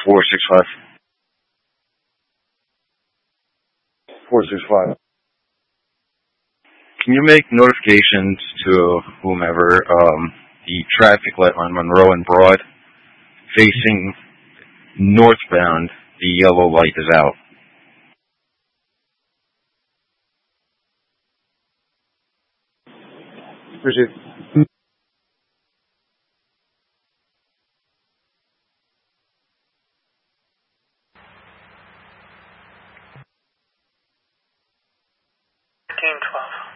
465. 465. Can you make notifications to whomever, the traffic light on Monroe and Broad facing northbound, the yellow light is out. Appreciate it. $1512.